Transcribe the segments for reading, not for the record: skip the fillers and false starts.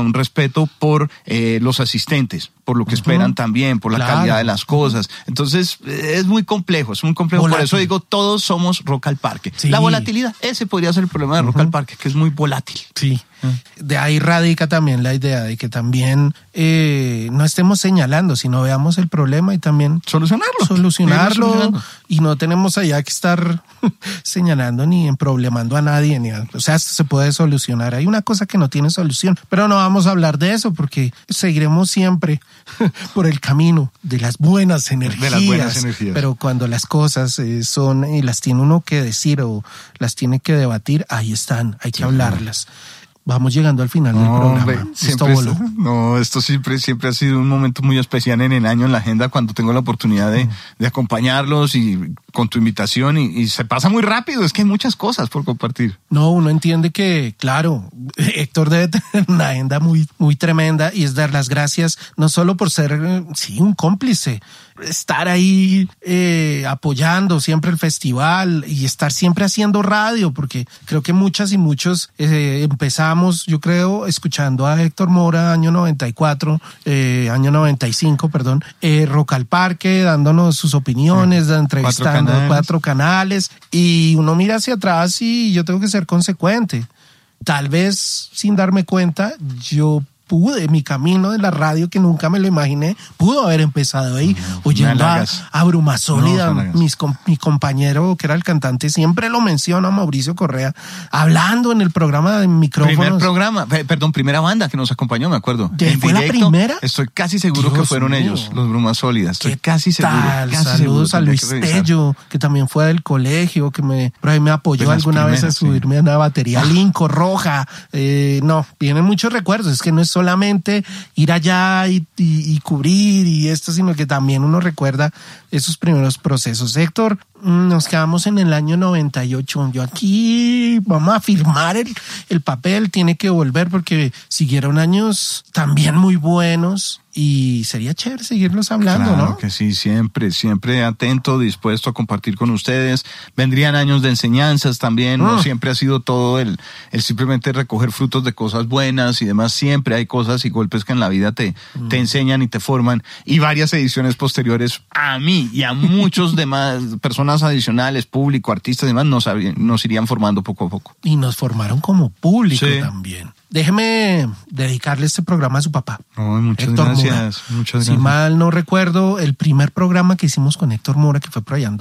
un respeto por los asistentes, por lo que esperan también, por la calidad de las cosas. Entonces, es muy complejo. Por eso digo, todos somos Rock al Parque. Sí. La volatilidad, ese podría ser el problema de Rock al Parque, que es muy volátil. Sí. De ahí radica también la idea de que también no estemos señalando, sino veamos el problema y también solucionarlo. Y no tenemos allá que estar señalando ni problemando a nadie. O sea, esto se puede solucionar. Hay una cosa que no tiene solución, pero no vamos a hablar de eso porque seguiremos siempre por el camino de las buenas energías. Pero cuando las cosas son y las tiene uno que decir o las tiene que debatir, ahí están, hay que hablarlas. Vamos llegando al final del programa. Esto siempre ha sido un momento muy especial en el año en la agenda cuando tengo la oportunidad de acompañarlos y con tu invitación y se pasa muy rápido, es que hay muchas cosas por compartir. No, uno entiende que, claro, Héctor debe tener una agenda muy, muy tremenda y es dar las gracias no solo por ser, un cómplice, estar ahí apoyando siempre el festival y estar siempre haciendo radio, porque creo que muchas y muchos empezamos, yo creo, escuchando a Héctor Mora, año 95, Rock al Parque, dándonos sus opiniones, entrevistando 4 canales, y uno mira hacia atrás y yo tengo que ser consecuente. Tal vez, sin darme cuenta, mi camino de la radio, que nunca me lo imaginé, pudo haber empezado ahí, oyendo a Bruma Sólida. Mi compañero, que era el cantante, siempre lo menciona, Mauricio Correa, hablando en el programa de micrófonos. Primera banda que nos acompañó, me acuerdo. ¿Fue la primera? Estoy casi seguro que fueron ellos, los Bruma Sólidas. Estoy casi seguro. Saludos a Luis Tello, que también fue del colegio, que por ahí me apoyó alguna vez a subirme a una batería Linco roja. Vienen muchos recuerdos. Es que no es solamente ir allá y cubrir y esto, sino que también uno recuerda esos primeros procesos. Héctor, nos quedamos en el año 98. Yo aquí vamos a firmar el papel, tiene que volver porque siguieron años también muy buenos y sería chévere seguirlos hablando, claro, ¿no? Claro que sí, siempre atento, dispuesto a compartir con ustedes. Vendrían años de enseñanzas también, no siempre ha sido todo el simplemente recoger frutos de cosas buenas y demás. Siempre hay cosas y golpes que en la vida te enseñan y te forman, y varias ediciones posteriores a mí y a muchos demás personas adicionales, público, artistas y demás, nos irían formando poco a poco. Y nos formaron como público también. Déjeme dedicarle este programa a su papá. Muchas Héctor gracias. Mora. Muchas gracias. Si mal no recuerdo, el primer programa que hicimos con Héctor Mora, que fue por allá en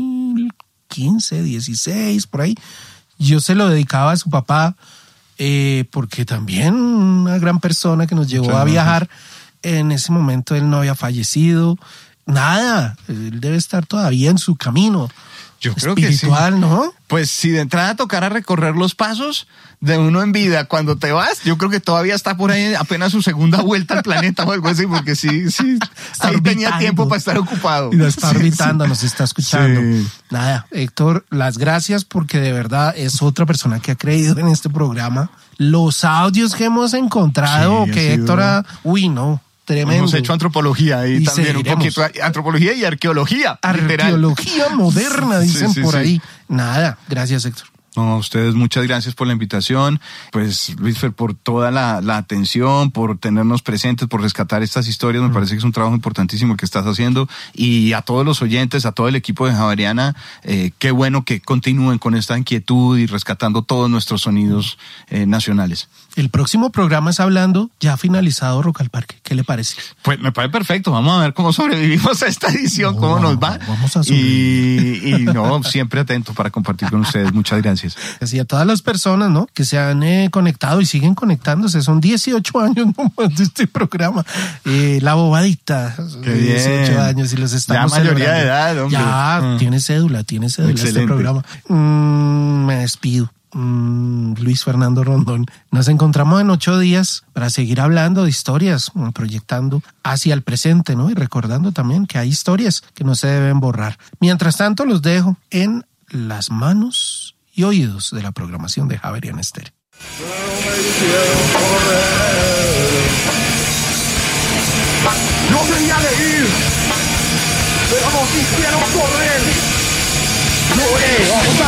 2015, 16, por ahí, yo se lo dedicaba a su papá, porque también una gran persona que nos llevó a viajar. En ese momento él no había fallecido. Nada, él debe estar todavía en su camino. Yo creo que sí. Espiritual, ¿no? Pues si de entrada tocara recorrer los pasos de uno en vida cuando te vas, yo creo que todavía está por ahí apenas su segunda vuelta al planeta o algo así, porque sí, ahí tenía tiempo para estar ocupado. Y lo está orbitando, nos está escuchando. Sí. Nada, Héctor, las gracias, porque de verdad es otra persona que ha creído en este programa. Los audios que hemos encontrado, que Héctor tremendo. Hemos hecho antropología ahí también, un poquito. Antropología y arqueología. Arqueología moderna, dicen por ahí. Nada, gracias, Héctor. No, a ustedes muchas gracias por la invitación, pues Luisfer, por toda la atención, por tenernos presentes, por rescatar estas historias. Me parece que es un trabajo importantísimo que estás haciendo, y a todos los oyentes, a todo el equipo de Javeriana, qué bueno que continúen con esta inquietud y rescatando todos nuestros sonidos nacionales. El próximo programa es hablando, ya finalizado, Rock al Parque. ¿Qué le parece? Pues me parece perfecto. Vamos a ver cómo sobrevivimos a esta edición, cómo nos va. Vamos a sobrevivir. Y siempre atento para compartir con ustedes. Muchas gracias. Así a todas las personas, ¿no?, que se han conectado y siguen conectándose. Son 18 años nomás de este programa. La bobadita. Qué 18 bien. años y los estamos ya mayoría celebrando. De edad, hombre. Ya, tiene cédula Excelente. este programa. Me despido. Luis Fernando Rondón. Nos encontramos en 8 días para seguir hablando de historias, proyectando hacia el presente, ¿no? Y recordando también que hay historias que no se deben borrar. Mientras tanto, los dejo en las manos y oídos de la programación de Javeriana Estéreo. No quería leer, pero nos hicieron correr. Lloré,